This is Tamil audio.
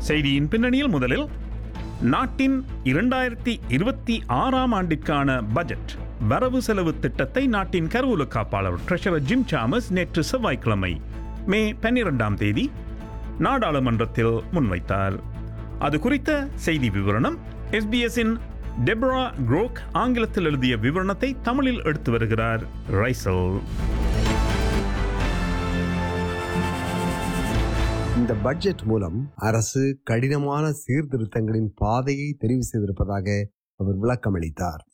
செய்தியின் பின்னணியில் முதலில் நாட்டின் 2026 ஆண்டிற்கான பட்ஜெட் வரவு செலவு திட்டத்தை நாட்டின் கருவூல காப்பாளர் ட்ரெஷரர் ஜிம் சாமஸ் நேற்று செவ்வாய்க்கிழமை மே 12 நாடாளுமன்றத்தில் முன்வைத்தார். அது குறித்த செய்தி விவரணம் SBS-இன் டெப்ரா குரோக் ஆங்கிலத்தில் எழுதிய விவரணத்தை தமிழில் எடுத்து வருகிறார் ரைசல். இந்த பட்ஜெட் மூலம் அரசு கடினமான சீர்திருத்தங்களின் பாதையை தெரிவு செய்திருப்பதாக அவர் விளக்கமளித்தார்.